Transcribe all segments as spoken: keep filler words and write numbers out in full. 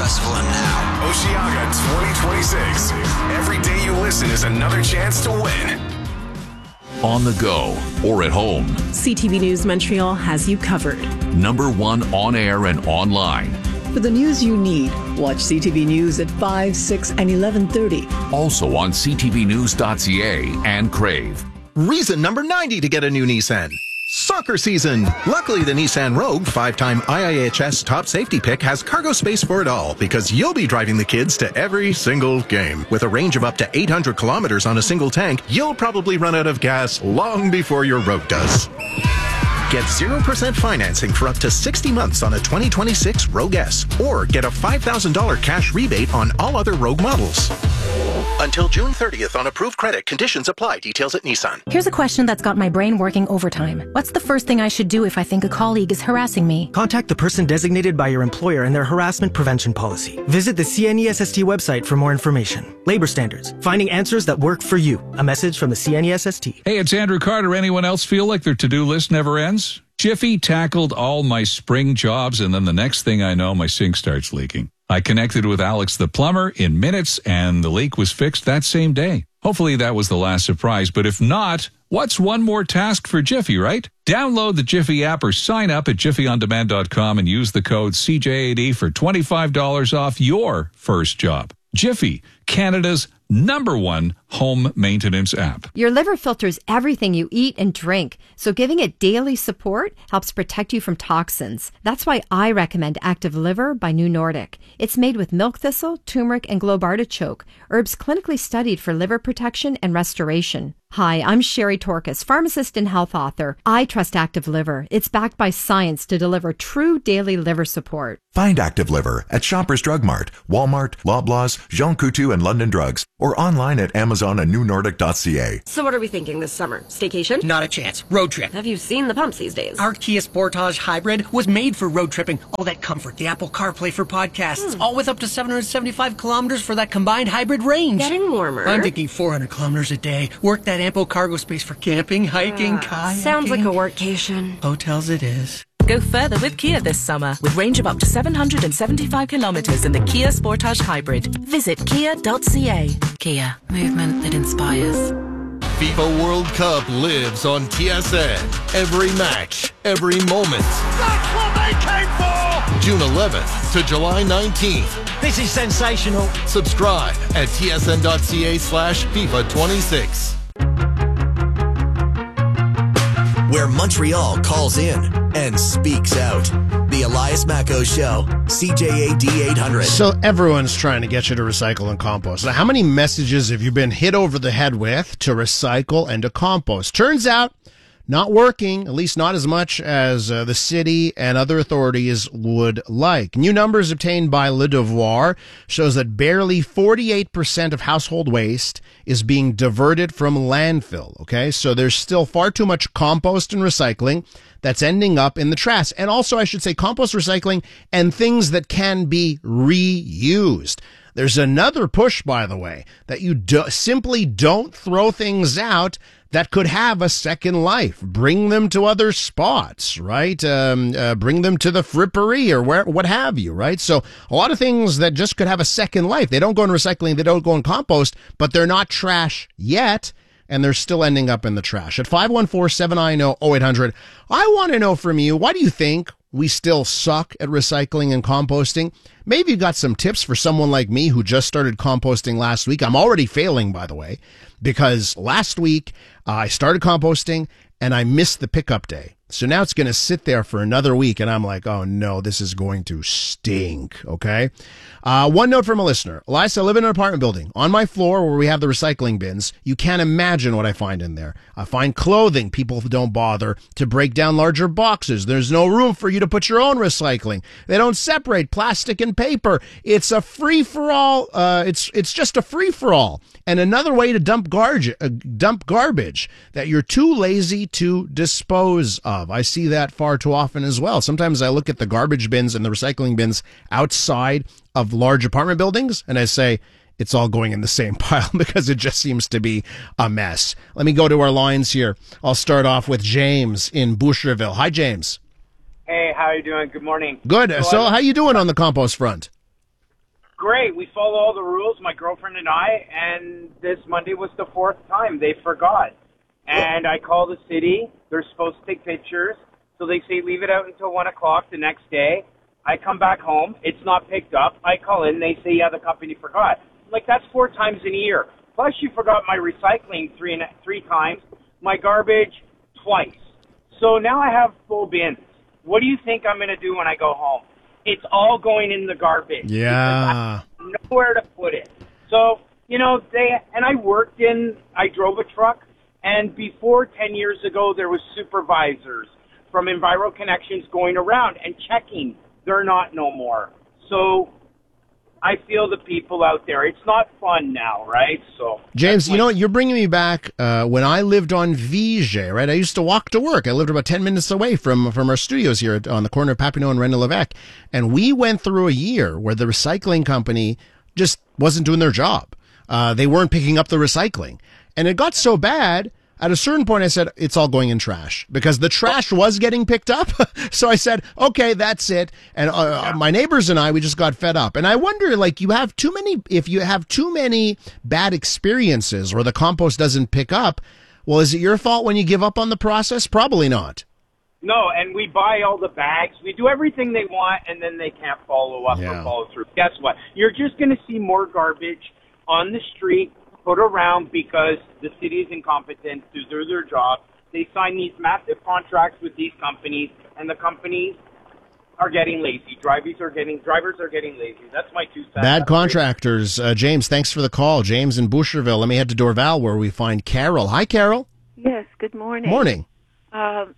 Festival and now. Oceaga twenty twenty-six. Every day you listen is another chance to win. On the go or at home. C T V News Montreal has you covered. Number one on air and online. For the news you need, watch C T V News at five, six, and eleven thirty. Also on c t v news dot c a and Crave. Reason number ninety to get a new Nissan. Soccer season. Luckily, the Nissan Rogue, five-time I I H S top safety pick, has cargo space for it all because you'll be driving the kids to every single game. With a range of up to eight hundred kilometers on a single tank, you'll probably run out of gas long before your Rogue does. Get zero percent financing for up to sixty months on a twenty twenty-six Rogue S, or get a five thousand dollars cash rebate on all other Rogue models. Until June thirtieth on approved credit. Conditions apply. Details at Nissan. Here's a question that's got my brain working overtime. What's the first thing I should do if I think a colleague is harassing me? Contact the person designated by your employer and their harassment prevention policy. Visit the C N E S S T website for more information. Labor standards. Finding answers that work for you. A message from the C N E S S T. Hey, it's Andrew Carter. Anyone else feel like their to-do list never ends? Jiffy tackled all my spring jobs, and then the next thing I know, my sink starts leaking. I connected with Alex the plumber in minutes, and the leak was fixed that same day. Hopefully that was the last surprise, but if not, what's one more task for Jiffy, right? Download the Jiffy app or sign up at jiffy on demand dot com and use the code C J A D for twenty-five dollars off your first job. Jiffy, Canada's number one home maintenance app. Your liver filters everything you eat and drink, so giving it daily support helps protect you from toxins. That's why I recommend Active Liver by New Nordic. It's made with milk thistle, turmeric, and globe artichoke, herbs clinically studied for liver protection and restoration. Hi, I'm Sherry Torkas, pharmacist and health author. I trust Active Liver. It's backed by science to deliver true daily liver support. Find Active Liver at Shoppers Drug Mart, Walmart, Loblaws, Jean Coutu, and London Drugs, or online at Amazon and new nordic dot c a. So what are we thinking this summer? Staycation? Not a chance. Road trip. Have you seen the pumps these days? Our Kia Sportage Hybrid was made for road tripping. All that comfort, the Apple CarPlay for podcasts, hmm. all with up to seven hundred seventy-five kilometers for that combined hybrid range. Getting warmer. I'm thinking four hundred kilometers a day. Work that ample cargo space for camping, hiking, uh, kayaking. Sounds like a workcation. Hotels it is. Go further with Kia this summer with range of up to seven hundred seventy-five kilometers in the Kia Sportage Hybrid. Visit kia dot c a. Kia, movement that inspires. FIFA World Cup lives on T S N. Every match, every moment. That's what they came for! June eleventh to July nineteenth. This is sensational. Subscribe at t s n dot c a slash FIFA twenty-six. Where Montreal calls in and speaks out. The Elias Macco Show, C J A D eight hundred. So everyone's trying to get you to recycle and compost. Now, how many messages have you been hit over the head with to recycle and to compost? Turns out, not working, at least not as much as uh, the city and other authorities would like. New numbers obtained by Le Devoir shows that barely forty-eight percent of household waste is being diverted from landfill, okay? So there's still far too much compost and recycling that's ending up in the trash. And also, I should say, compost, recycling, and things that can be reused. There's another push, by the way, that you do, simply don't throw things out that could have a second life. Bring them to other spots, right? Um, uh, bring them to the frippery or where, what have you, right? So a lot of things that just could have a second life. They don't go in recycling, they don't go in compost, but they're not trash yet, and they're still ending up in the trash. At five one four, seven nine zero, zero eight hundred, I want to know from you, why do you think we still suck at recycling and composting? Maybe you got some tips for someone like me who just started composting last week. I'm already failing, by the way, because last week uh, I started composting and I missed the pickup day. So now it's going to sit there for another week, and I'm like, oh no, this is going to stink, okay? Uh, one note from a listener. Elias, I live in an apartment building. On my floor where we have the recycling bins, you can't imagine what I find in there. I find clothing. People don't bother to break down larger boxes. There's no room for you to put your own recycling. They don't separate plastic and paper. It's a free-for-all. Uh, it's it's just a free-for-all. And another way to dump, garge, uh, dump garbage that you're too lazy to dispose of. I see that far too often as well. Sometimes I look at the garbage bins and the recycling bins outside of large apartment buildings, and I say, it's all going in the same pile because it just seems to be a mess. Let me go to our lines here. I'll start och with James in Boucherville. Hi, James. Hey, how are you doing? Good morning. Good. So, so I, how you doing on the compost front? great. We follow all the rules, my girlfriend and I, and this Monday was the fourth time they forgot. And I call the city. They're supposed to take pictures. So they say leave it out until one o'clock the next day. I come back home. It's not picked up. I call in. They say, yeah, the company forgot. Like, that's four times in a year. Plus, you forgot my recycling three and three times, my garbage twice. So now I have full bins. What do you think I'm going to do when I go home? It's all going in the garbage. Yeah. Nowhere to put it. So, you know, they, and I worked in, I drove a truck, and before ten years ago, there was supervisors from Enviro Connections going around and checking. They're not no more. So I feel the people out there. It's not fun now, right? So James, you know what? You're bringing me back uh, when I lived on Viger, right? I used to walk to work. I lived about ten minutes away from, from our studios here at, on the corner of Papineau and René-Lévesque. And we went through a year where the recycling company just wasn't doing their job. Uh, they weren't picking up the recycling. And it got so bad, at a certain point I said, it's all going in trash. Because the trash was getting picked up. So I said, okay, that's it. And uh, my neighbors and I, we just got fed up. And I wonder, like, you have too many, if you have too many bad experiences or the compost doesn't pick up, well, is it your fault when you give up on the process? Probably not. No, and we buy all the bags. We do everything they want, and then they can't follow up Yeah. or follow through. Guess what? You're just going to see more garbage on the street put around because the city is incompetent to do their job. They sign these massive contracts with these companies, and the companies are getting lazy. Drivers are getting drivers are getting lazy. That's my two cents. Bad contractors. Uh, James, thanks for the call. James in Boucherville. Let me head to Dorval where we find Carol. Hi, Carol. Yes, good morning. Morning. Um,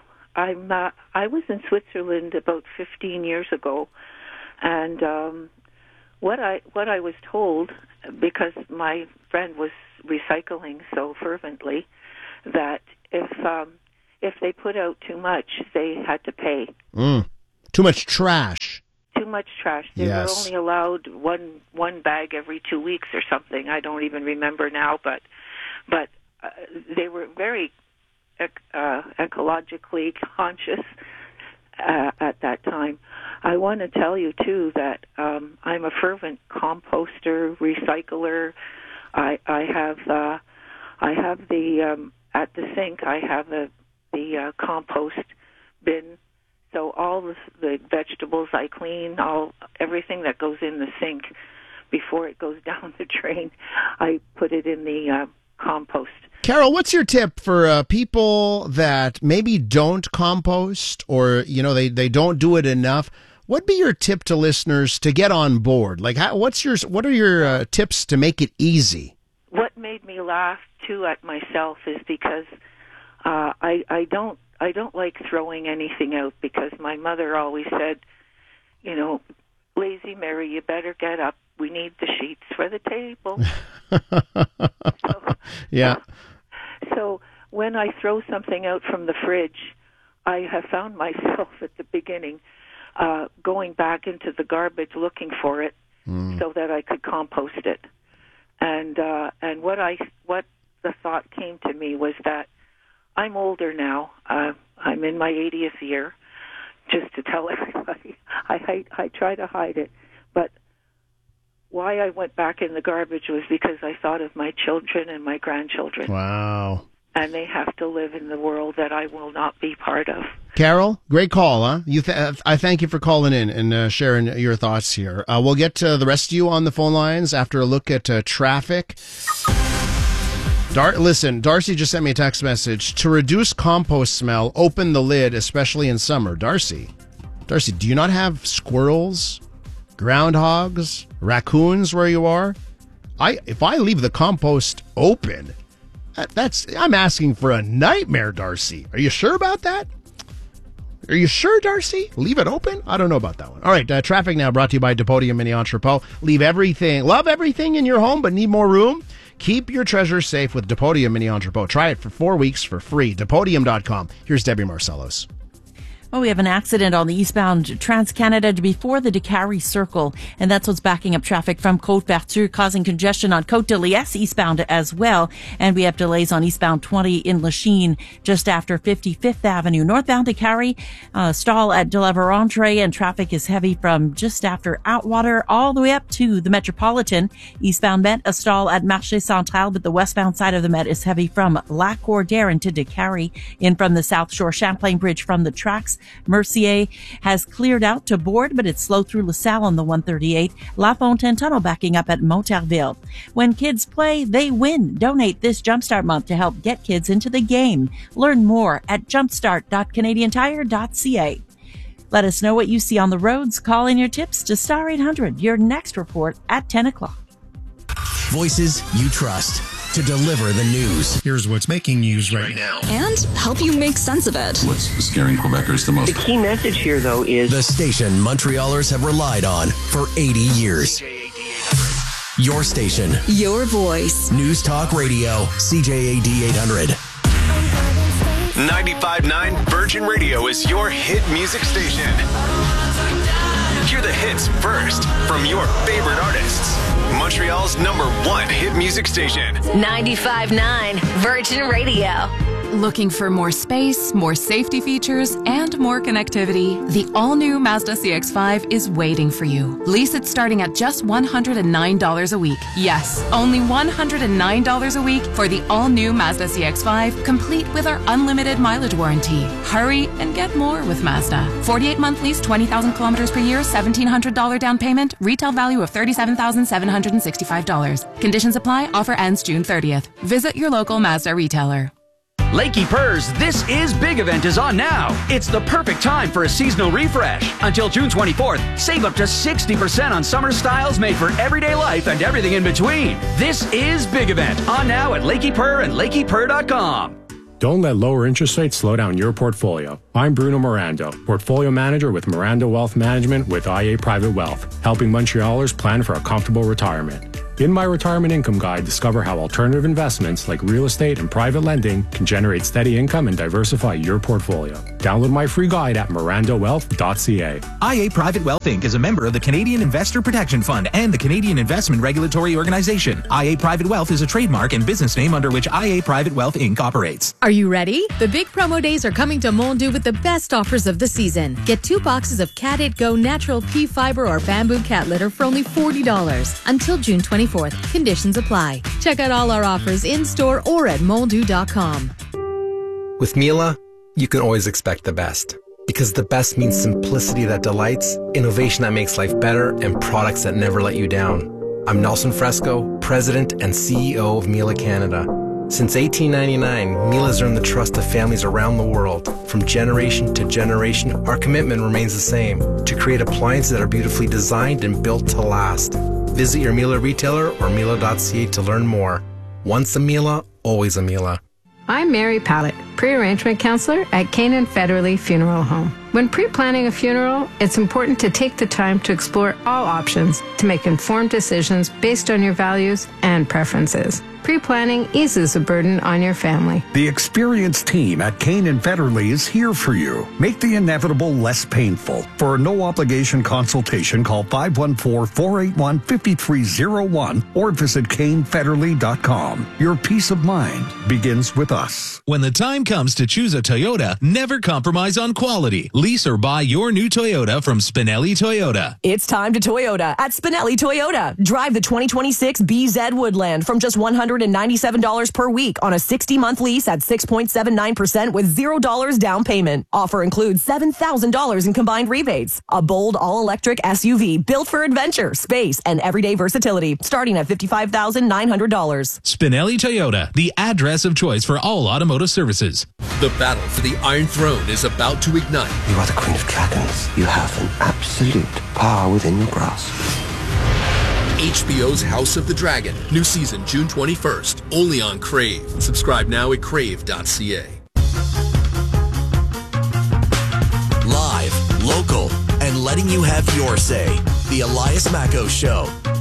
I'm. Uh, I was in Switzerland about fifteen years ago, and um, what I what I was told, because my friend was recycling so fervently, that if um, if they put out too much, they had to pay. Mm. Too much trash. Too much trash. They Yes. were only allowed one one bag every two weeks or something. I don't even remember now, but but uh, they were very ec- uh, ecologically conscious uh, at that time. I want to tell you too that um, I'm a fervent composter, recycler. I I have uh, I have the um, at the sink. I have the the uh, compost bin. So all the, the vegetables I clean, all everything that goes in the sink before it goes down the drain, I put it in the uh, compost. Carol, what's your tip for uh, people that maybe don't compost or, you know, they, they don't do it enough? What'd be your tip to listeners to get on board? Like, how, what's your, what are your uh, tips to make it easy? What made me laugh, too, at myself is because uh, I, I don't I don't like throwing anything out because my mother always said, you know, lazy Mary, you better get up. We need the sheets for the table. so, Yeah. So when I throw something out from the fridge, I have found myself at the beginning uh, going back into the garbage looking for it Mm. so that I could compost it. And uh, and what I what the thought came to me was that I'm older now. Uh, I'm in my eightieth year. Just to tell everybody, I hide, I try to hide it, but why I went back in the garbage was because I thought of my children and my grandchildren. Wow. And they have to live in the world that I will not be part of. Carol, great call, huh? You th- I thank you for calling in and uh, sharing your thoughts here. Uh, we'll get to the rest of you on the phone lines after a look at uh, traffic. Dar- listen, Darcy just sent me a text message. To reduce compost smell, open the lid, especially in summer. Darcy, Darcy, do you not have squirrels, groundhogs, raccoons where you are? I if I leave the compost open, that, that's I'm asking for a nightmare, Darcy. Are you sure about that? Are you sure, Darcy? Leave it open? I don't know about that one. All right, uh, traffic now brought to you by Depodium Mini Entrepot. Leave everything, love everything in your home, but need more room? Keep your treasures safe with Depodium Mini Entrepot. Try it for four weeks for free. Depodium dot com. Here's Debbie Marcellos. Well, we have an accident on the eastbound Trans-Canada before the Décarie Circle, and that's what's backing up traffic from Côte-Vertu, causing congestion on Côte-de-Liesse eastbound as well. And we have delays on eastbound twenty in Lachine just after fifty-fifth Avenue. Northbound Décarie, uh, stall at De La Vérendrye, and traffic is heavy from just after Outwater all the way up to the Metropolitan. Eastbound Met, a stall at Marché Central, but the westbound side of the Met is heavy from Lac Cordaire into Décarie. In from the South Shore Champlain Bridge from the tracks. Mercier has cleared out to board, but it's slow through LaSalle on the one thirty-eight. La Fontaine Tunnel backing up at Monterville. When kids play, they win. Donate this Jumpstart month to help get kids into the game. Learn more at jumpstart dot canadian tire dot c a. Let us know what you see on the roads. Call in your tips to Star eight hundred. Your next report at ten o'clock. Voices you trust to deliver the news. Here's what's making news right now. And help you make sense of it. What's scaring Quebecers the most? The key message here, though, is the station Montrealers have relied on for eighty years. Your station. Your voice. News Talk Radio. C J A D eight hundred. ninety-five point nine Virgin Radio is your hit music station. Hear the hits first from your favorite artists. Montreal's number one hit music station. ninety-five point nine Virgin Radio. Looking for more space, more safety features, and more connectivity? The all-new Mazda C X five is waiting for you. Lease it starting at just one hundred nine dollars a week. Yes, only one hundred nine dollars a week for the all-new Mazda C X five, complete with our unlimited mileage warranty. Hurry and get more with Mazda. forty-eight month lease, twenty thousand kilometers per year, seventeen hundred dollars down payment, retail value of thirty-seven thousand seven hundred sixty-five dollars. Conditions apply. Offer ends June thirtieth. Visit your local Mazda retailer. Lakey Purrs, This Is Big event is on now. It's the perfect time for a seasonal refresh. Until June twenty-fourth, save up to sixty percent on summer styles made for everyday life and everything in between. This is Big event on now at Lakey Purr and lakey purr dot com. Don't let lower interest rates slow down your portfolio. I'm Bruno Mirando, Portfolio Manager with Mirando Wealth Management with I A Private Wealth, helping Montrealers plan for a comfortable retirement. In my retirement income guide, discover how alternative investments like real estate and private lending can generate steady income and diversify your portfolio. Download my free guide at mirando wealth dot c a. I A Private Wealth Incorporated is a member of the Canadian Investor Protection Fund and the Canadian Investment Regulatory Organization. I A Private Wealth is a trademark and business name under which I A Private Wealth Incorporated operates. Are you ready? The big promo days are coming to Mondu with the best offers of the season. Get two boxes of Cat It Go natural pea fiber or bamboo cat litter for only forty dollars until June twenty-fourth. Conditions apply. Check out all our offers in-store or at mondu dot com. With Miele, you can always expect the best. Because the best means simplicity that delights, innovation that makes life better, and products that never let you down. I'm Nelson Fresco, President and C E O of Miele Canada. Since eighteen ninety-nine, Miele has earned the trust of families around the world. From generation to generation, our commitment remains the same, to create appliances that are beautifully designed and built to last. Visit your Miele retailer or miele dot c a to learn more. Once a Miele, always a Miele. I'm Mary Pallett, pre-arrangement counselor at Canaan Federally Funeral Home. When pre-planning a funeral, it's important to take the time to explore all options to make informed decisions based on your values and preferences. Pre-planning eases the burden on your family. The experienced team at Canaan Federally is here for you. Make the inevitable less painful. For a no-obligation consultation, call five one four, four eight one, five three zero one or visit cane federally dot com. Your peace of mind begins with us. When the time comes to choose a Toyota, never compromise on quality. Lease or buy your new Toyota from Spinelli Toyota. It's time to Toyota at Spinelli Toyota. Drive the twenty twenty-six B Z Woodland from just one hundred ninety-seven dollars per week on a sixty month lease at six point seven nine percent with zero dollars down payment. Offer includes seven thousand dollars in combined rebates. A bold all-electric S U V built for adventure, space, and everyday versatility, starting at fifty-five thousand nine hundred dollars. Spinelli Toyota, the address of choice for all automotive services. The battle for the Iron Throne is about to ignite. You are the Queen of Dragons. You have an absolute power within your grasp. H B O's House of the Dragon. New season June twenty-first. Only on Crave. Subscribe now at crave dot c a. Live, local, and letting you have your say. The Elias Macco Show.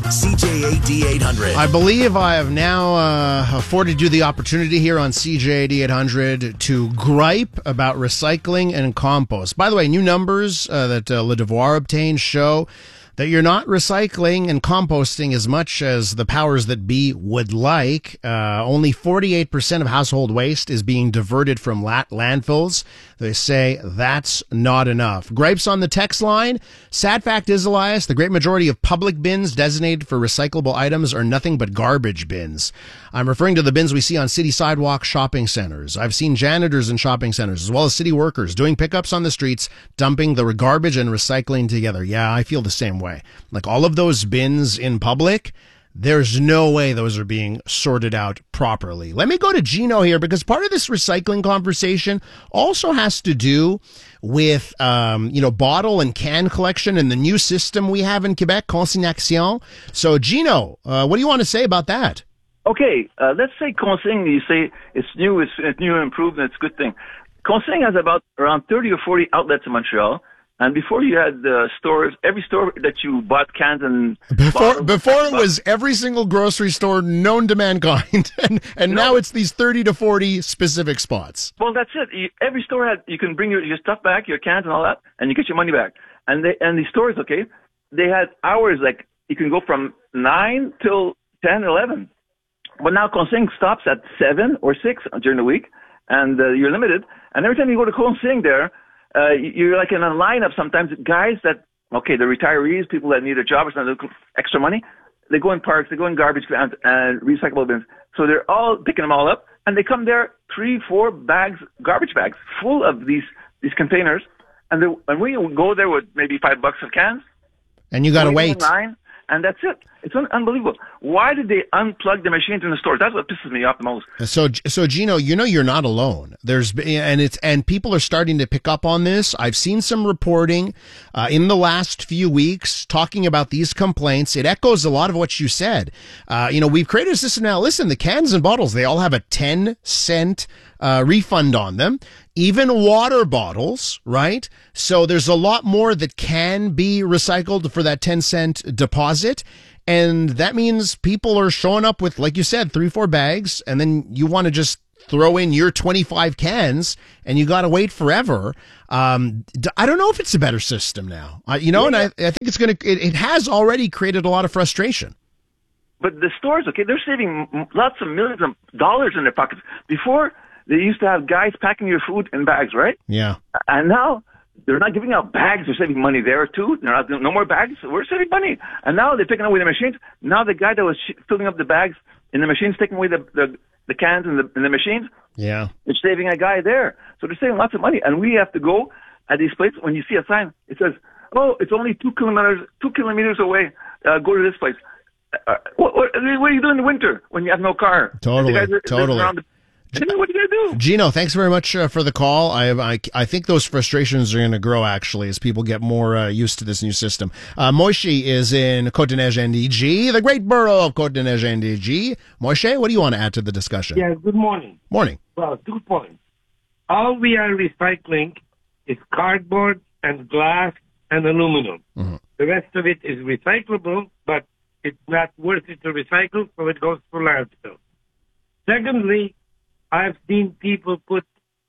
C J A D eight hundred. I believe I have now uh, afforded you the opportunity here on C J A D eight hundred to gripe about recycling and compost. By the way, new numbers uh, that uh, Le Devoir obtained show that you're not recycling and composting as much as the powers that be would like. Uh, only forty-eight percent of household waste is being diverted from la- landfills. They say that's not enough. Gripes on the text line. Sad fact is, Elias, the great majority of public bins designated for recyclable items are nothing but garbage bins. I'm referring to the bins we see on city sidewalks, shopping centers. I've seen janitors in shopping centers, as well as city workers, doing pickups on the streets, dumping the garbage and recycling together. Yeah, I feel the same way. Like all of those bins in public, there's no way those are being sorted out properly. Let me go to Gino here, because part of this recycling conversation also has to do with, um, you know, bottle and can collection and the new system we have in Quebec, Consignation. So, Gino, uh, what do you want to say about that? Okay, uh, let's say Consigne, you say it's new, it's, it's new and improved, and it's a good thing. Consigne has about around thirty or forty outlets in Montreal. And before you had uh, stores, every store that you bought cans and before bottles, before it was every single grocery store known to mankind, and and now it's these thirty to forty specific spots. Well, that's it. You, every store had you can bring your, your stuff back, your cans and all that, and you get your money back. And they and these stores, okay, they had hours like you can go from nine till ten, eleven. But now Consigne stops at seven or six during the week, and uh, you're limited. And every time you go to Consigne there. Uh, you're like in a lineup sometimes. Guys that, okay, the retirees, people that need a job or something, extra money, they go in parks, they go in garbage cans and recyclable bins. So they're all picking them all up, and they come there, three, four bags, garbage bags, full of these these containers. And, and we go there with maybe five bucks of cans. And you got to wait. Line, and that's it. It's un- unbelievable. Why did they unplug the machines in the stores? That's what pisses me off the most. So, so Gino, you know you're not alone. There's and it's and people are starting to pick up on this. I've seen some reporting uh, in the last few weeks talking about these complaints. It echoes a lot of what you said. Uh, you know, we've created a system now. Listen, the cans and bottles, they all have a ten cent uh, refund on them. Even water bottles, right? So there's a lot more that can be recycled for that ten cent deposit. And that means people are showing up with, like you said, three, four bags, and then you want to just throw in your twenty-five cans, and you got to wait forever. Um, I don't know if it's a better system now, uh, you know, yeah. and I, I think it's going to, it, it has already created a lot of frustration. But the stores, okay, they're saving lots of millions of dollars in their pockets. Before, they used to have guys packing your food in bags, right? Yeah. And now, they're not giving out bags. They're saving money there, too. They're not, no more bags. We're saving money. And now they're taking away the machines. Now the guy that was sh- filling up the bags in the machines, taking away the, the, the cans in the, in the machines, yeah, it's saving a guy there. So they're saving lots of money. And we have to go at these places. When you see a sign, it says, oh, it's only two kilometers, two kilometers away. Uh, go to this place. Uh, what, what, what are you doing in the winter when you have no car? Totally, the guys are, totally. Around the, what are you going to do? Gino, thanks very much uh, for the call. I, I I think those frustrations are going to grow, actually, as people get more uh, used to this new system. Uh, Moishe is in Côte-des-Neiges N D G, the great borough of Côte-des-Neiges N D G. Moishe, what do you want to add to the discussion? Yeah, good morning. Morning. Well, two points. All we are recycling is cardboard and glass and aluminum. Mm-hmm. The rest of it is recyclable, but it's not worth it to recycle, so it goes to landfill. Secondly, I've seen people put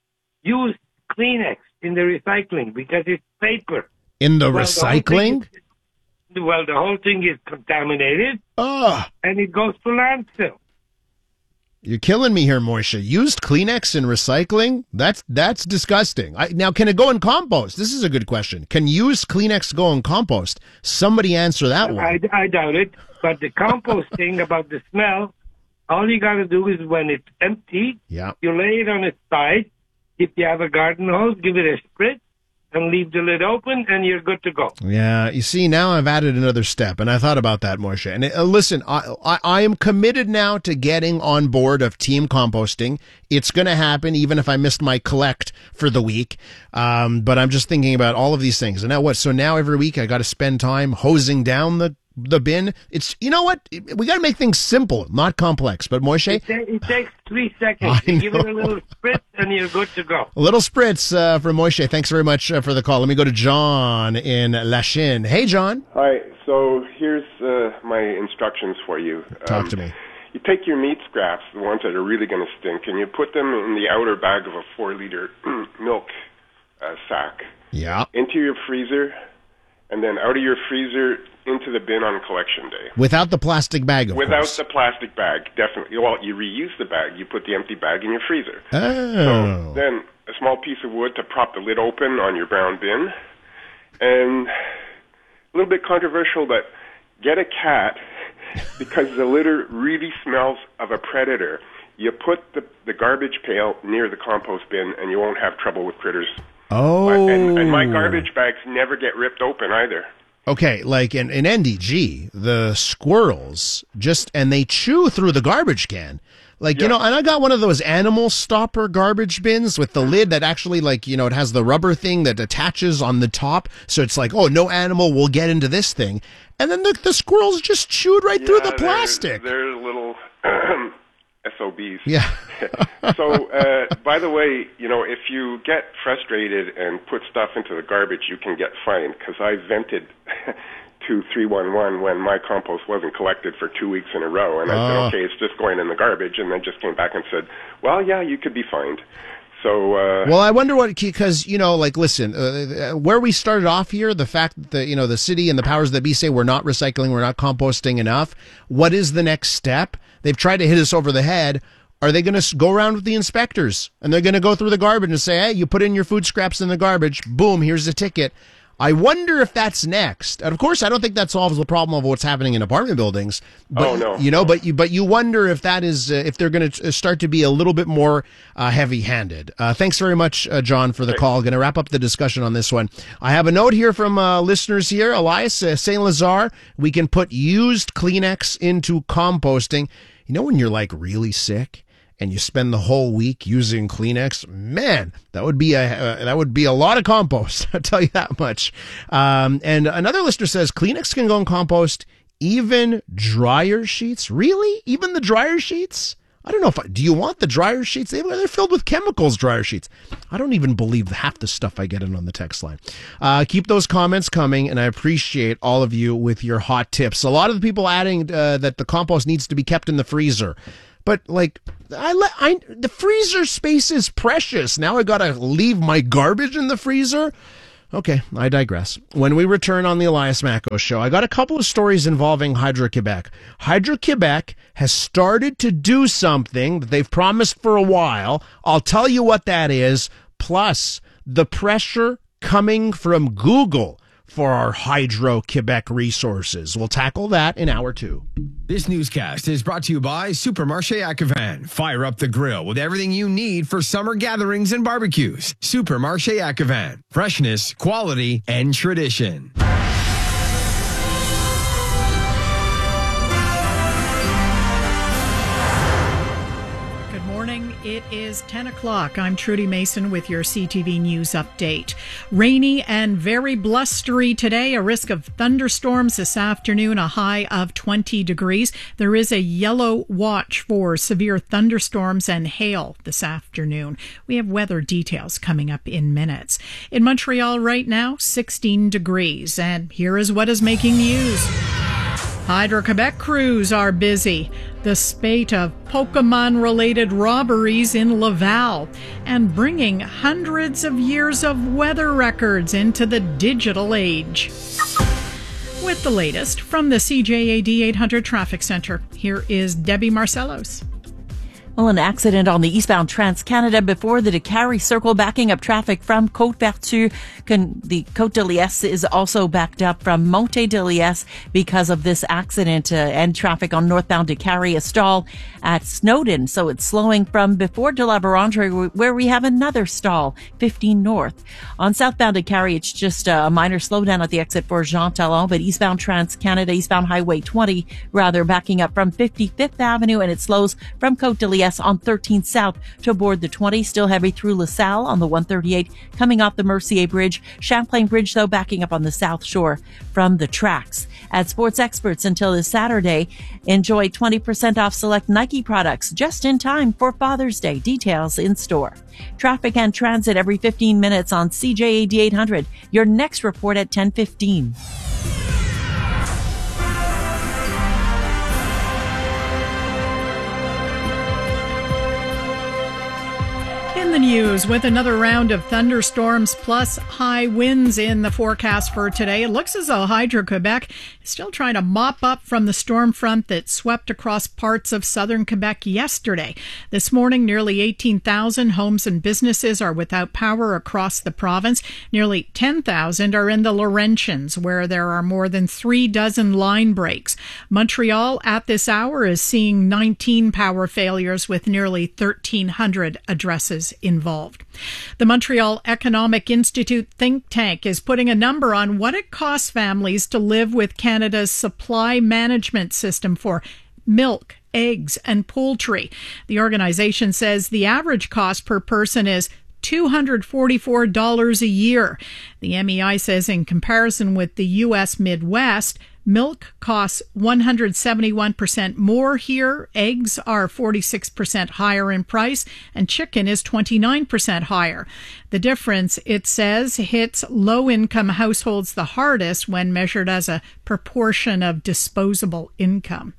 used Kleenex in the recycling because it's paper. In the well, recycling? The is, well, the whole thing is contaminated, oh. and it goes to landfill. You're killing me here, Moishe. Used Kleenex in recycling? That's that's disgusting. I, now, can it go in compost? This is a good question. Can used Kleenex go in compost? Somebody answer that one. I, I doubt it, but the compost thing about the smell, all you got to do is when it's empty, yeah. you lay it on its side. If you have a garden hose, give it a spritz and leave the lid open, and you're good to go. Yeah, you see, now I've added another step, and I thought about that, Moishe. And uh, listen, I, I, I am committed now to getting on board of team composting. It's going to happen, even if I missed my collect for the week. Um, but I'm just thinking about all of these things. And now what? So now every week I got to spend time hosing down the the bin. It's, you know what? We got to make things simple, not complex. But Moishe? It, it takes three seconds. You give it a little spritz and you're good to go. A little spritz uh, from Moishe. Thanks very much uh, for the call. Let me go to John in Lachine. Hey, John. Hi. So here's uh, my instructions for you. Talk um, to me. You take your meat scraps, the ones that are really going to stink, and you put them in the outer bag of a four-liter milk uh, sack. Yeah. Into your freezer, and then out of your freezer into the bin on collection day. Without the plastic bag, of Without course. the plastic bag, definitely. Well, you reuse the bag. You put the empty bag in your freezer. Oh. So then a small piece of wood to prop the lid open on your brown bin. And a little bit controversial, but get a cat because the litter really smells of a predator. You put the, the garbage pail near the compost bin and you won't have trouble with critters. Oh. And, and my garbage bags never get ripped open either. Okay, like in, in N D G, the squirrels just, and they chew through the garbage can. Like, you know, and I got one of those animal stopper garbage bins with the lid that actually, like, you know, it has the rubber thing that attaches on the top. So it's like, oh, no animal will get into this thing. And then the, the squirrels just chewed right yeah, through the plastic. They're, they're little S O Bs. Yeah. So, uh, by the way, you know, if you get frustrated and put stuff into the garbage, you can get fined, because I vented to three one one when my compost wasn't collected for two weeks in a row. And I Oh. said, okay, it's just going in the garbage. And then just came back and said, well, yeah, you could be fined. So, uh, Well, I wonder what, because, you know, like, listen, uh, where we started off here, the fact that, you know, the city and the powers that be say we're not recycling, we're not composting enough. What is the next step? They've tried to hit us over the head. Are they going to go around with the inspectors and they're going to go through the garbage and say, hey, you put in your food scraps in the garbage. Boom, here's a ticket. I wonder if that's next. And of course, I don't think that solves the problem of what's happening in apartment buildings. But, Oh, no. You know, but you but you wonder if that is uh, if they're going to start to be a little bit more uh, heavy-handed. Uh, thanks very much, uh, John, for the call. Going to wrap up the discussion on this one. I have a note here from uh, listeners here. Elias, uh, Saint Lazare, we can put used Kleenex into composting. You know when you're like really sick and you spend the whole week using Kleenex, man, that would be a uh, that would be a lot of compost. I'll tell you that much. Um, and another listener says Kleenex can go in compost, even dryer sheets. Really, even the dryer sheets? I don't know if I, do you want the dryer sheets? They, they're filled with chemicals. Dryer sheets. I don't even believe half the stuff I get in on the text line. Uh, keep those comments coming, and I appreciate all of you with your hot tips. A lot of the people adding uh, that the compost needs to be kept in the freezer. But like, I let I the freezer space is precious. Now I gotta leave my garbage in the freezer. Okay, I digress. When we return on the Elias Macko Show, I got a couple of stories involving Hydro-Quebec. Hydro-Quebec has started to do something that they've promised for a while. I'll tell you what that is. Plus, the pressure coming from Google for our Hydro-Quebec resources. We'll tackle that in hour two. This newscast is brought to you by Supermarché Acavan. Fire up the grill with everything you need for summer gatherings and barbecues. Supermarché Acavan. Freshness, quality, and tradition. It is ten o'clock. I'm Trudy Mason with your C T V News update. Rainy and very blustery today. A risk of thunderstorms this afternoon, a high of twenty degrees. There is a yellow watch for severe thunderstorms and hail this afternoon. We have weather details coming up in minutes. In Montreal right now, sixteen degrees. And here is what is making news. Hydro-Quebec crews are busy. The spate of Pokemon-related robberies in Laval and bringing hundreds of years of weather records into the digital age. With the latest from the C J A D eight hundred Traffic Center, here is Debbie Marcellos. Well, an accident on the eastbound Trans-Canada before the Décarie Circle, backing up traffic from Côte-Vertu. The Côte de Liesse is also backed up from Montée de Liesse because of this accident, uh, and traffic on northbound Décarie, a stall at Snowden. So it's slowing from before de la Vérandre, where we have another stall, fifteen north. On southbound Décarie, it's just a minor slowdown at the exit for Jean Talon, but eastbound Trans-Canada, eastbound Highway twenty, rather, backing up from fifty-fifth Avenue, and it slows from Côte de Liesse S on thirteen South to board the twenty. Still heavy through LaSalle on the one thirty-eight coming off the Mercier Bridge. Champlain Bridge, though, backing up on the South Shore from the tracks. At Sports Experts until this Saturday, enjoy twenty percent off select Nike products just in time for Father's Day. Details in store. Traffic and transit every fifteen minutes on C J A D eight hundred. Your next report at ten fifteen. In the news, with another round of thunderstorms plus high winds in the forecast for today, it looks as though Hydro-Quebec is still trying to mop up from the storm front that swept across parts of southern Quebec yesterday. This morning, nearly eighteen thousand homes and businesses are without power across the province. Nearly ten thousand are in the Laurentians, where there are more than three dozen line breaks. Montreal, at this hour, is seeing nineteen power failures with nearly thirteen hundred addresses involved. The Montreal Economic Institute think tank is putting a number on what it costs families to live with Canada's supply management system for milk, eggs, and poultry. The organization says the average cost per person is two hundred forty-four dollars a year. The M E I says in comparison with the U S Midwest, milk costs one hundred seventy-one percent more here, eggs are forty-six percent higher in price, and chicken is twenty-nine percent higher. The difference, it says, hits low-income households the hardest when measured as a proportion of disposable income.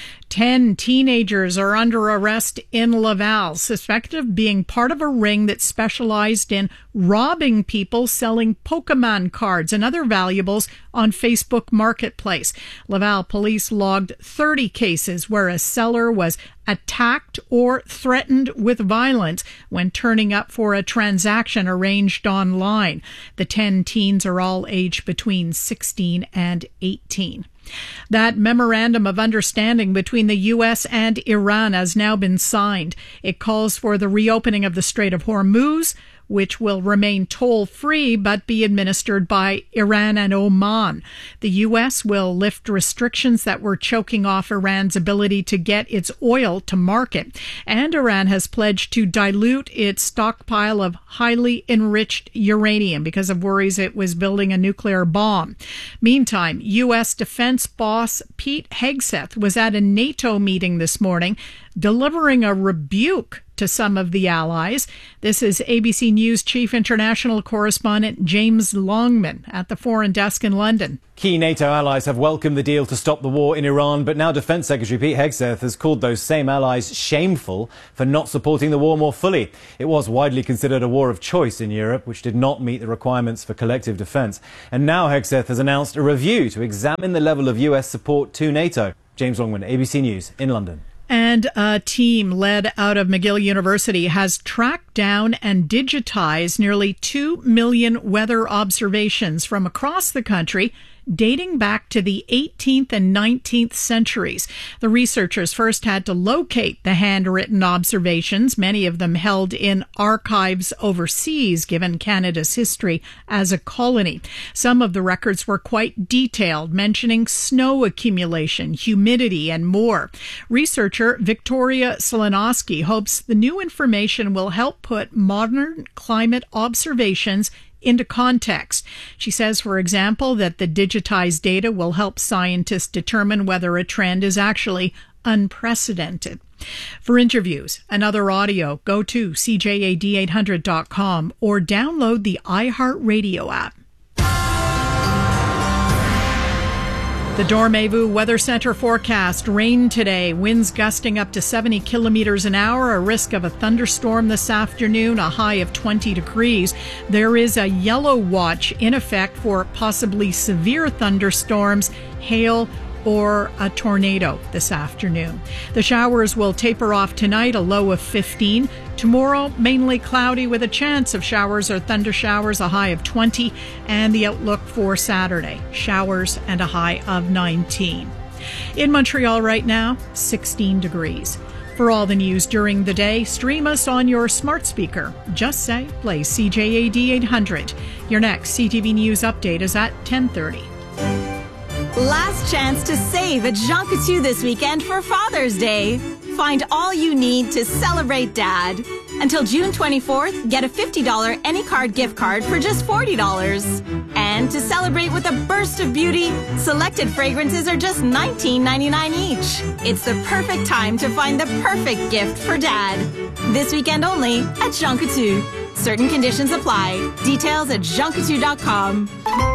Ten teenagers are under arrest in Laval, suspected of being part of a ring that specialized in robbing people selling Pokemon cards and other valuables on Facebook Marketplace. Laval police logged thirty cases where a seller was attacked or threatened with violence when turning up for a transaction arranged online. The ten teens are all aged between sixteen and eighteen. That memorandum of understanding between the U S and Iran has now been signed. It calls for the reopening of the Strait of Hormuz, which will remain toll-free but be administered by Iran and Oman. The U S will lift restrictions that were choking off Iran's ability to get its oil to market. And Iran has pledged to dilute its stockpile of highly enriched uranium because of worries it was building a nuclear bomb. Meantime, U S defense boss Pete Hegseth was at a NATO meeting this morning, delivering a rebuke to some of the allies. This is A B C News Chief International Correspondent James Longman at the Foreign Desk in London. Key NATO allies have welcomed the deal to stop the war in Iran, but now Defence Secretary Pete Hegseth has called those same allies shameful for not supporting the war more fully. It was widely considered a war of choice in Europe, which did not meet the requirements for collective defence. And now Hegseth has announced a review to examine the level of U S support to NATO. James Longman, A B C News in London. And a team led out of McGill University has tracked down and digitized nearly two million weather observations from across the country, dating back to the eighteenth and nineteenth centuries. The researchers first had to locate the handwritten observations, many of them held in archives overseas, given Canada's history as a colony. Some of the records were quite detailed, mentioning snow accumulation, humidity, and more. Researcher Victoria Solanowski hopes the new information will help put modern climate observations into context. She says, for example, that the digitized data will help scientists determine whether a trend is actually unprecedented. For interviews and other audio, go to C J A D eight hundred dot com or download the iHeartRadio app. The Dormevu Weather Center forecast: rain today, winds gusting up to seventy kilometers an hour, a risk of a thunderstorm this afternoon, a high of twenty degrees. There is a yellow watch in effect for possibly severe thunderstorms, hail, or a tornado this afternoon. The showers will taper off tonight, a low of fifteen. Tomorrow, mainly cloudy with a chance of showers or thunder showers, a high of twenty. And the outlook for Saturday, showers and a high of nineteen. In Montreal right now, sixteen degrees. For all the news during the day, stream us on your smart speaker. Just say, play C J A D eight hundred. Your next C T V News update is at ten thirty. Last chance to save at Jean Coutu this weekend for Father's Day. Find all you need to celebrate Dad. Until June twenty-fourth, get a fifty dollars AnyCard gift card for just forty dollars. And to celebrate with a burst of beauty, selected fragrances are just nineteen ninety-nine each. It's the perfect time to find the perfect gift for Dad. This weekend only at Jean Coutu. Certain conditions apply. Details at jean coutu dot com.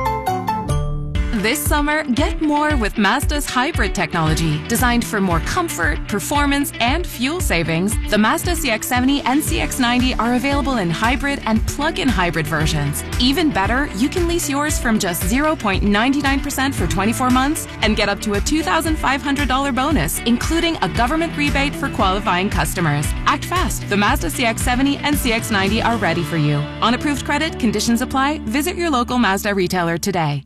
This summer, get more with Mazda's hybrid technology. Designed for more comfort, performance, and fuel savings, the Mazda C X seventy and C X ninety are available in hybrid and plug-in hybrid versions. Even better, you can lease yours from just zero point nine nine percent for twenty-four months and get up to a two thousand five hundred dollars bonus, including a government rebate for qualifying customers. Act fast. The Mazda C X seventy and C X ninety are ready for you. On approved credit, conditions apply. Visit your local Mazda retailer today.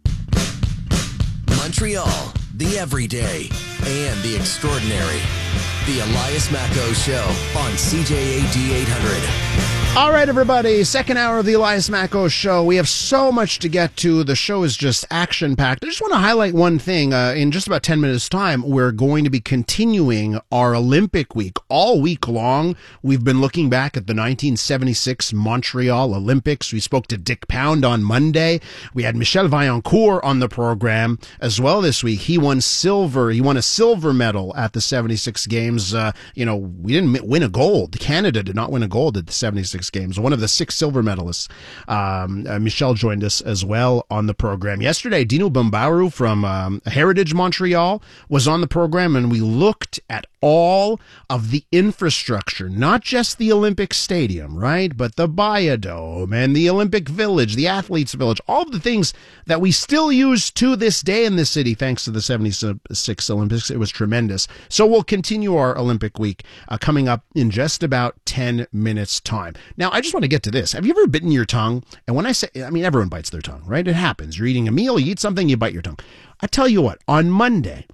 Montreal, the everyday and the extraordinary. The Elias Macco Show on C J A D eight hundred. All right, everybody. Second hour of the Elias Macco Show. We have so much to get to. The show is just action-packed. I just want to highlight one thing. Uh, in just about ten minutes' time, we're going to be continuing our Olympic week. All week long, we've been looking back at the nineteen seventy-six Montreal Olympics. We spoke to Dick Pound on Monday. We had Michel Vaillancourt on the program as well this week. He won silver. He won a silver medal at the seventy-six Games. Uh, you know, we didn't win a gold. Canada did not win a gold at the seventy-six Games. One of the six silver medalists. Um, uh, Michel joined us as well on the program. Yesterday, Dino Bumbaru from um, Heritage Montreal was on the program, and we looked at all of the infrastructure, not just the Olympic Stadium, right, but the Biodome and the Olympic Village, the Athletes Village, all of the things that we still use to this day in this city thanks to the seventy-six Olympics. It was tremendous. So we'll continue our Olympic week uh, coming up in just about ten minutes' time. Now, I just want to get to this. Have you ever bitten your tongue? And when I say, I mean, everyone bites their tongue, right? It happens. You're eating a meal, you eat something, you bite your tongue. I tell you what, on Monday,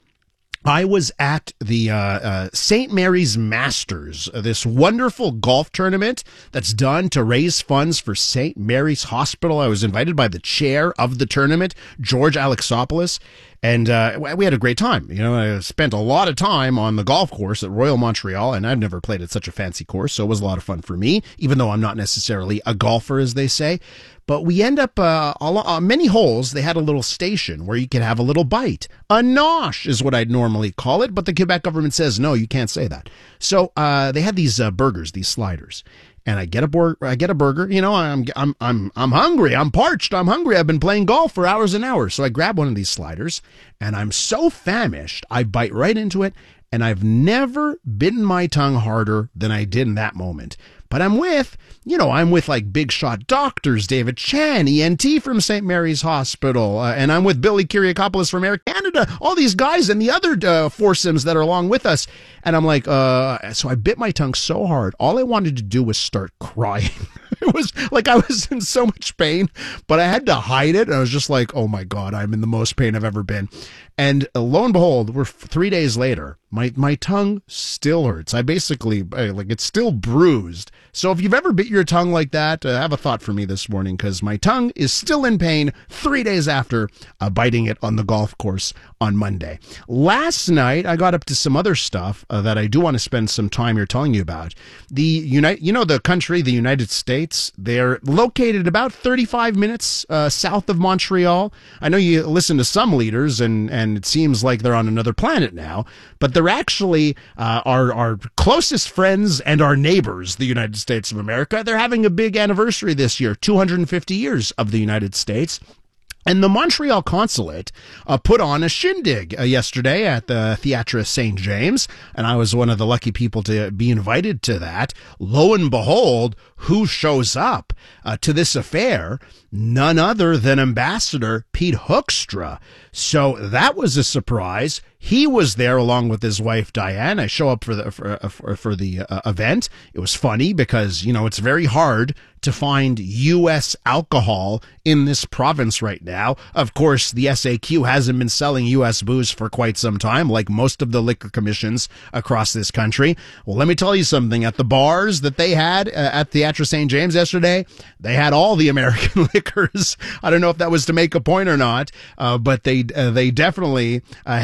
I was at the uh, uh, Saint Mary's Masters, uh, this wonderful golf tournament that's done to raise funds for Saint Mary's Hospital. I was invited by the chair of the tournament, George Alexopoulos, and uh, we had a great time. You know, I spent a lot of time on the golf course at Royal Montreal, and I've never played at such a fancy course, so it was a lot of fun for me, even though I'm not necessarily a golfer, as they say. But we end up, uh, on many holes, they had a little station where you could have a little bite. A nosh is what I'd normally call it, but the Quebec government says, no, you can't say that. So uh, they had these uh, burgers, these sliders. And I get a bur- I get a burger. You know, I'm I'm I'm I'm hungry. I'm parched. I'm hungry. I've been playing golf for hours and hours. So I grab one of these sliders, and I'm so famished, I bite right into it. And I've never bitten my tongue harder than I did in that moment. But I'm with, you know, I'm with like big shot doctors, David Chan, E N T from Saint Mary's Hospital, uh, and I'm with Billy Kyriakopoulos from Air Canada, all these guys and the other uh, foursomes that are along with us. And I'm like, uh, so I bit my tongue so hard, all I wanted to do was start crying. It was like I was in so much pain, but I had to hide it. And I was just like, oh my God, I'm in the most pain I've ever been. And uh, lo and behold, we're three days later, my, my tongue still hurts. I basically, like, it's still bruised. So if you've ever bit your tongue like that, uh, have a thought for me this morning, because my tongue is still in pain three days after uh, biting it on the golf course on Monday. Last night, I got up to some other stuff uh, that I do want to spend some time here telling you about. The United, you know, the country, the United States, they're located about thirty-five minutes uh, south of Montreal. I know you listen to some leaders, and, and it seems like they're on another planet now, but they're actually uh, our, our closest friends and our neighbors, the United States of America. They're having a big anniversary this year, two hundred fifty years of the United States. And the Montreal consulate uh, put on a shindig uh, yesterday at the Theatre Saint James, and I was one of the lucky people to be invited to that. Lo and behold, who shows up uh, to this affair? None other than Ambassador Pete Hoekstra. So that was a surprise. He was there along with his wife Diane. I show up for the for, for, for the uh, event. It was funny because, you know, it's very hard to find U S alcohol in this province right now. Of course, the S A Q hasn't been selling U S booze for quite some time, like most of the liquor commissions across this country. Well, let me tell you something. At the bars that they had uh, at Theatre Saint James yesterday, they had all the American liquors. I don't know if that was to make a point or not, uh, but they uh, they definitely uh, had U S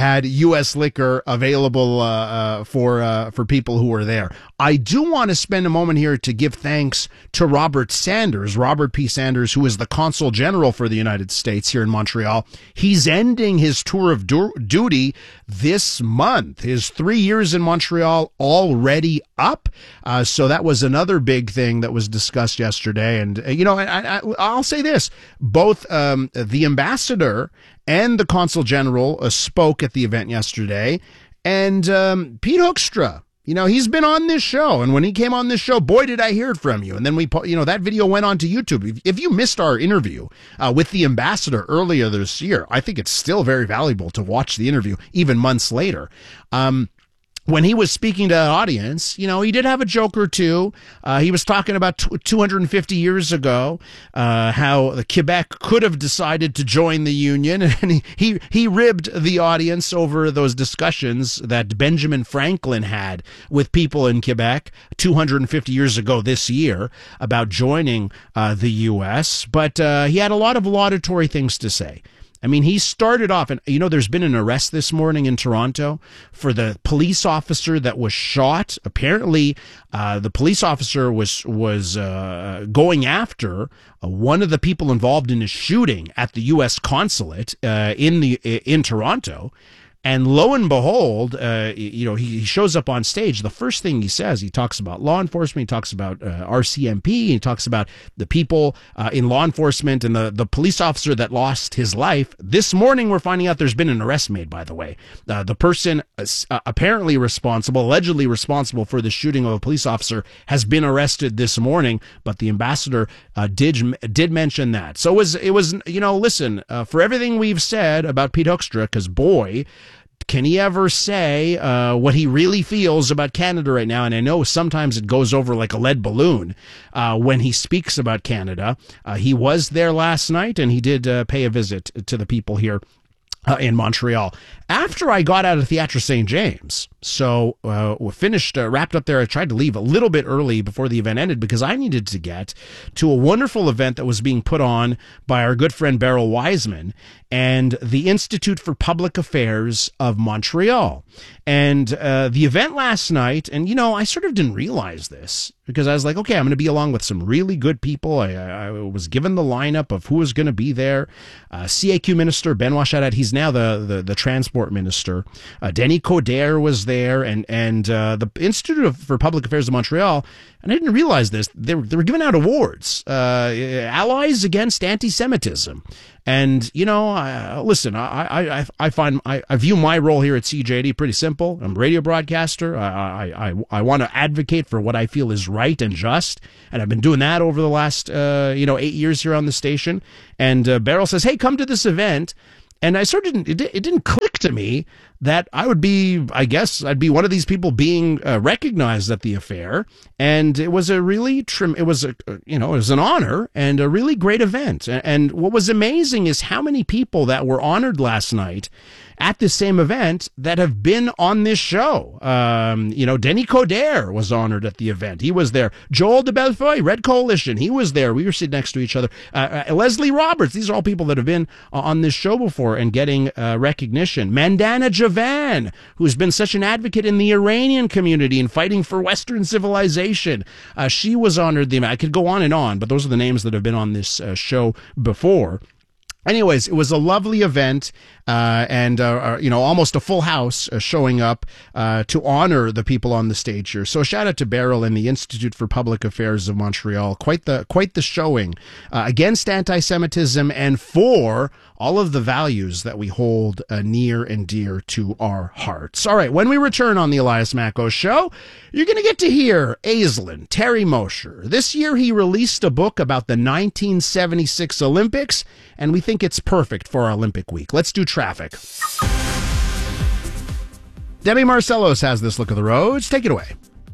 U S liquor available uh, uh, for uh, for people who were there. I do want to spend a moment here to give thanks to Robert Sanders, Robert P. Sanders, who is the Consul General for the United States here in Montreal. He's ending his tour of du- duty this month. His three years in Montreal already up. Uh, so that was another big thing that was discussed yesterday. And, uh, you know, I, I, I'll say this, both um, the ambassador and the Consul General uh, spoke at the event yesterday. And um, Pete Hoekstra, you know, he's been on this show, and when he came on this show, boy, did I hear it from you. And then we, you know, that video went on to YouTube. If, if you missed our interview uh, with the ambassador earlier this year, I think it's still very valuable to watch the interview even months later. Um, When he was speaking to the audience, you know, he did have a joke or two. Uh, he was talking about t- two hundred fifty years ago, uh, how the Quebec could have decided to join the Union. And he, he, he ribbed the audience over those discussions that Benjamin Franklin had with people in Quebec two hundred fifty years ago this year about joining uh, the U S. But uh, he had a lot of laudatory things to say. I mean, he started off, and you know, there's been an arrest this morning in Toronto for the police officer that was shot. Apparently, uh, the police officer was was uh, going after uh, one of the people involved in a shooting at the U S consulate uh, in the in Toronto. And lo and behold, uh, you know, he, he shows up on stage. The first thing he says, he talks about law enforcement. He talks about uh, R C M P. He talks about the people uh, in law enforcement and the, the police officer that lost his life. This morning, we're finding out there's been an arrest made, by the way. Uh, the person uh, apparently responsible, allegedly responsible for the shooting of a police officer has been arrested this morning. But the ambassador uh, did did mention that. So it was, it was you know, listen, uh, for everything we've said about Pete Hoekstra, because boy, can he ever say uh, what he really feels about Canada right now? And I know sometimes it goes over like a lead balloon uh, when he speaks about Canada. Uh, he was there last night, and he did uh, pay a visit to the people here uh, in Montreal. After I got out of Theatre Saint James, so uh, we finished, uh, wrapped up there. I tried to leave a little bit early before the event ended because I needed to get to a wonderful event that was being put on by our good friend Beryl Wiseman and the Institute for Public Affairs of Montreal. And uh, the event last night, and you know, I sort of didn't realize this because I was like, okay, I'm going to be along with some really good people. I, I, I was given the lineup of who was going to be there. Uh, C A Q Minister Benoit Charette, he's now the, the, the transport minister. Uh, Denis Coderre was there, and and uh, the Institute for Public Affairs of Montreal. And I didn't realize this. They were, they were giving out awards, uh, Allies Against Anti-Semitism. And, you know, I, listen, I, I, I find, I, I view my role here at C J A D pretty simple. I'm a radio broadcaster. I, I, I, I want to advocate for what I feel is right and just. And I've been doing that over the last, uh, you know, eight years here on the station. And uh, Beryl says, hey, come to this event. And I sort of didn't, it, it didn't click to me that I would be, I guess, I'd be one of these people being uh, recognized at the affair. And it was a really, trim, it was a, you know, it was an honor and a really great event. And, and what was amazing is how many people that were honored last night at the same event that have been on this show. Um, you know, Denis Coderre was honored at the event. He was there. Joel de Bellefeuille, Red Coalition, he was there. We were sitting next to each other. Uh, uh, Leslie Roberts, these are all people that have been uh, on this show before and getting uh, recognition. Mandana Javan, who's been such an advocate in the Iranian community and fighting for Western civilization. Uh, she was honored. The I could go on and on, but those are the names that have been on this uh, show before. Anyways, it was a lovely event, uh, and, uh, you know, almost a full house uh, showing up uh, to honor the people on the stage here. So shout out to Beryl and the Institute for Public Affairs of Montreal. Quite the quite the showing uh, against anti-Semitism and for all of the values that we hold uh, near and dear to our hearts. All right, when we return on the Elias Macko Show, you're going to get to hear Aislinn, Terry Mosher. This year he released a book about the nineteen seventy-six Olympics, and we think it's perfect for our Olympic week. Let's do traffic. Debbie Marcellos has this look of the roads. Take it away.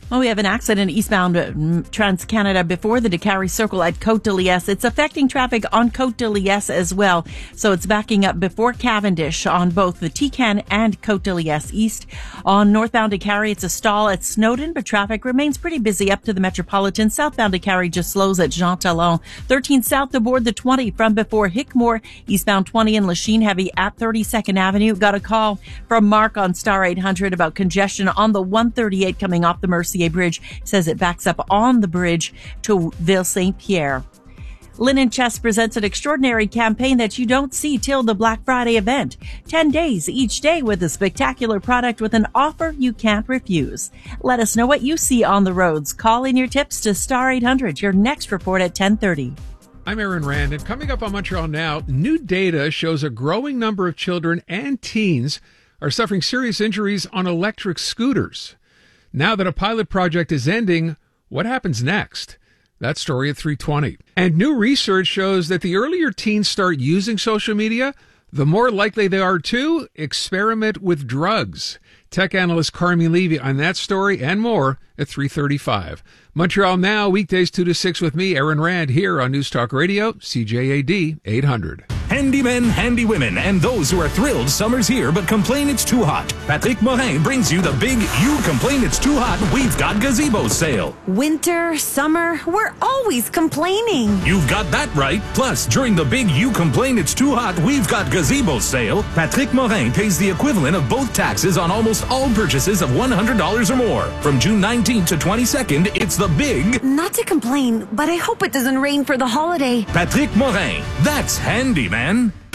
Well, we have an accident eastbound uh, Trans-Canada before the Décarie Circle at Côte de Liesse. It's affecting traffic on Côte de Liesse as well. So it's backing up before Cavendish on both the T C A N and Côte de Liesse East. On northbound Décarie, it's a stall at Snowden, but traffic remains pretty busy up to the Metropolitan. Southbound Décarie just slows at Jean Talon. thirteen south aboard the twenty from before Hickmore. Eastbound twenty in Lachine, heavy at thirty-second Avenue. Got a call from Mark on Star eight hundred about congestion on the one thirty-eight coming off the Mercier Bridge. Says it backs up on the bridge to Ville Saint-Pierre. Linen Chest presents an extraordinary campaign that you don't see till the Black Friday event. Ten days each day with a spectacular product with an offer you can't refuse. Let us know what you see on the roads. Call in your tips to Star eight hundred. Your next report at ten thirty. I'm Aaron Rand, and coming up on Montreal Now, new data shows a growing number of children and teens are suffering serious injuries on electric scooters. Now that a pilot project is ending, what happens next? That story at three twenty. And new research shows that the earlier teens start using social media, the more likely they are to experiment with drugs. Tech analyst Carmi Levy on that story and more at three thirty-five. Montreal Now, weekdays two to six with me, Aaron Rand, here on News Talk Radio, C J A D eight hundred. Handy men, handy women, and those who are thrilled summer's here but complain it's too hot. Patrick Morin brings you the big You Complain It's Too Hot, We've Got Gazebo sale. Winter, summer, we're always complaining. You've got that right. Plus, during the big You Complain It's Too Hot, We've Got Gazebo sale, Patrick Morin pays the equivalent of both taxes on almost all purchases of one hundred dollars or more. From June nineteenth to twenty-second, it's the big... Not to complain, but I hope it doesn't rain for the holiday. Patrick Morin. That's handy, man.